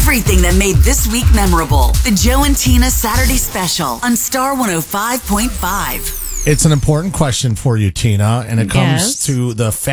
everything that made this week memorable. The Joe and Tina Saturday Special on Star 105.5. It's an important question for you, Tina, and it comes Yes. to the